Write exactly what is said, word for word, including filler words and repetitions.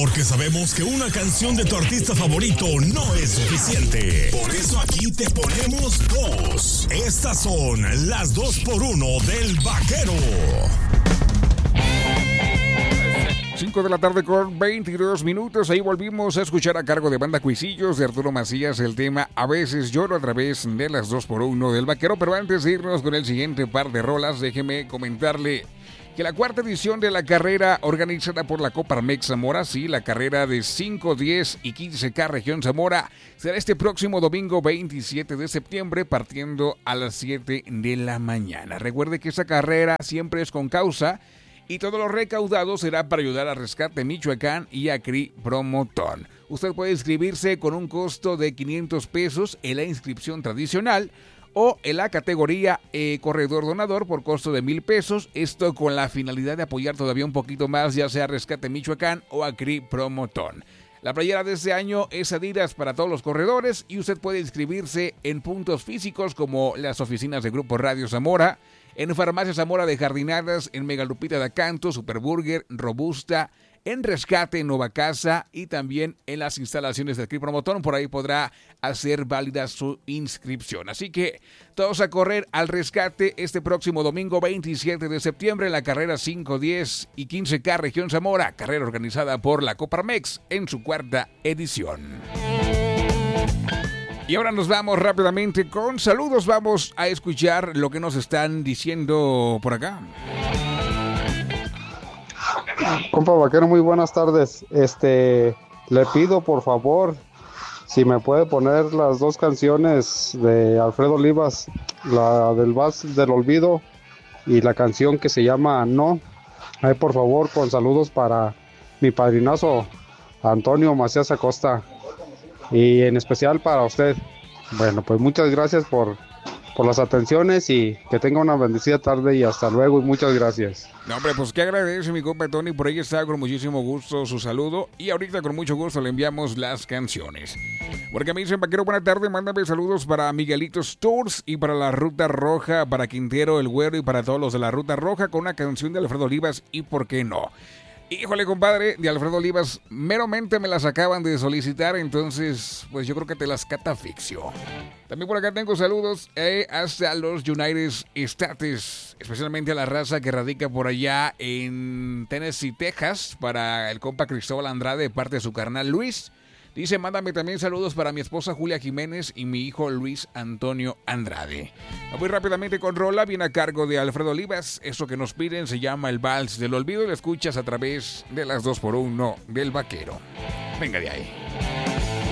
Porque sabemos que una canción de tu artista favorito no es suficiente. Por eso aquí te ponemos dos. Estas son las dos por uno del Vaquero. cinco de la tarde con veintidós minutos. Ahí volvimos a escuchar a cargo de Banda Cuisillos de Arturo Macías el tema A veces lloro a través de las dos por uno del Vaquero. Pero antes de irnos con el siguiente par de rolas, déjeme comentarle que la cuarta edición de la carrera organizada por la Coparmex Zamora, sí, la carrera de cinco, diez y quince K Región Zamora, será este próximo domingo veintisiete de septiembre partiendo a las siete de la mañana. Recuerde que esta carrera siempre es con causa y todo lo recaudado será para ayudar a Rescate Michoacán y a C R I Promotón. Usted puede inscribirse con un costo de quinientos pesos en la inscripción tradicional o en la categoría eh, Corredor Donador por costo de mil pesos. Esto con la finalidad de apoyar todavía un poquito más, ya sea a Rescate Michoacán o a C R I Promotón. La playera de este año es Adidas para todos los corredores y usted puede inscribirse en puntos físicos como las oficinas de Grupo Radio Zamora, en Farmacia Zamora de Jardinadas, en Megalupita de Acanto, Superburger, Robusta, en Rescate, Nova Casa y también en las instalaciones del C R I Promotón. Por ahí podrá hacer válida su inscripción. Así que todos a correr al rescate este próximo domingo veintisiete de septiembre en la carrera cinco, diez y quince K Región Zamora, carrera organizada por la Coparmex en su cuarta edición. Y ahora nos vamos rápidamente con saludos. Vamos a escuchar lo que nos están diciendo por acá. Compa Vaquero, muy buenas tardes. Este, le pido por favor si me puede poner las dos canciones de Alfredo Olivas, la del Vals del Olvido y la canción que se llama No. Ahí por favor, con saludos para mi padrinazo Antonio Macías Acosta y en especial para usted. Bueno, pues muchas gracias por por las atenciones y que tenga una bendecida tarde y hasta luego y muchas gracias. No, hombre, pues que agradece mi compa Tony, por ahí está con muchísimo gusto su saludo y ahorita con mucho gusto le enviamos las canciones. Porque me dicen, Vaquero, buena tarde, mándame saludos para Miguelitos Tours y para la Ruta Roja, para Quintero, El Güero y para todos los de la Ruta Roja con una canción de Alfredo Olivas y por qué no. Híjole, compadre, de Alfredo Olivas, meramente me las acaban de solicitar, entonces, pues yo creo que te las catafixio. También por acá tengo saludos eh, hasta los United States, especialmente a la raza que radica por allá en Tennessee, Texas, para el compa Cristóbal Andrade, de parte de su carnal Luis. Dice, mándame también saludos para mi esposa Julia Jiménez y mi hijo Luis Antonio Andrade. Voy rápidamente con rola, viene a cargo de Alfredo Olivas. Eso que nos piden se llama El Vals del Olvido y lo escuchas a través de las dos por uno del Vaquero. Venga de ahí.